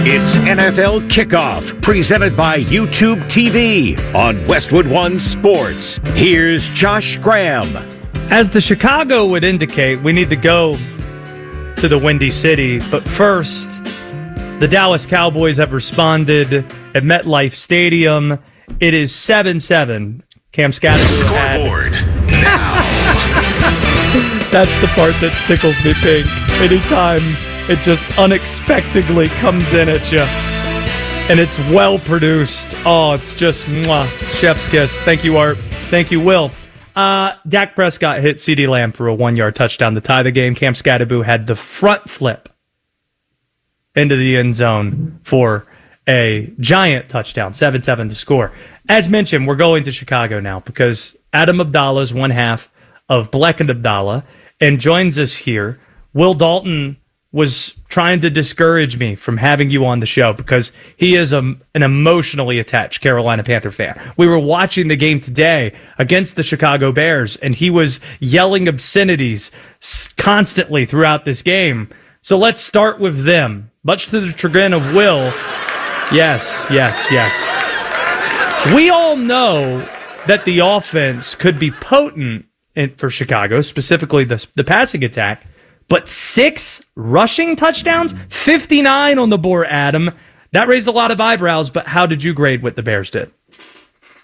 It's NFL Kickoff, presented by YouTube TV on Westwood One Sports. Here's Josh Graham. As the Chicago would indicate, we need to go to the Windy City. But first, the Dallas Cowboys have responded at MetLife Stadium. It is 7-7. Cam Scattergood Scoreboard now. That's the part that tickles me pink. Anytime it just unexpectedly comes in at you. And it's well produced. Oh, it's just mwah, chef's kiss. Thank you, Art. Thank you, Will. Dak Prescott hit CeeDee Lamb for a 1-yard touchdown to tie the game. Cam Scattergood had the front flip into the end zone for a giant touchdown, 7-7 to score. As mentioned, we're going to Chicago now because Adam Abdallah is one half of Black and Abdallah and joins us here. Will Dalton was trying to discourage me from having you on the show because he is an emotionally attached Carolina Panther fan. We were watching the game today against the Chicago Bears, and he was yelling obscenities constantly throughout this game. So let's start with them. Much to the chagrin of Will, yes. We all know that the offense could be potent for Chicago, specifically the passing attack, but 6 rushing touchdowns, 59 on the board, Adam. That raised a lot of eyebrows, but how did you grade what the Bears did?